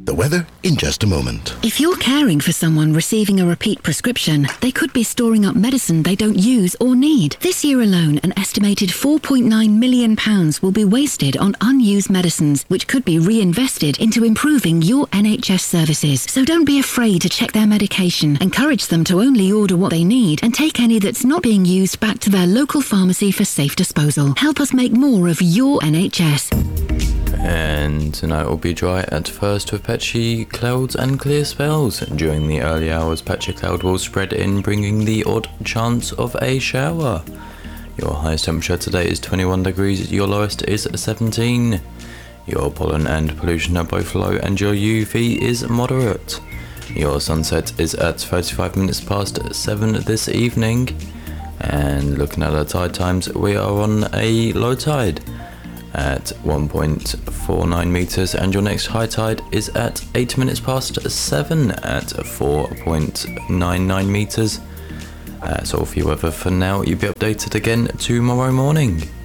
The weather in just a moment. If you're caring for someone receiving a repeat prescription, they could be storing up medicine they don't use or need. This year alone, an estimated £4.9 million will be wasted on unused medicines, which could be reinvested into improving your NHS services. So don't be afraid to check their medication. Encourage them to only order what they need and take any that's not being used back to their local pharmacy for safe disposal. Help us make more of your NHS. And tonight will be dry at first with patchy clouds and clear spells. During the early hours, patchy cloud will spread in, bringing the odd chance of a shower. Your highest temperature today is 21 degrees, your lowest is 17. Your pollen and pollution are both low and your UV is moderate. Your sunset is at 35 minutes past 7 this evening. And looking at the tide times, we are on a low tide at 1.49 meters, and your next high tide is at 8 minutes past 7 at 4.99 meters. That's all for your weather for now. You'll be updated again tomorrow morning.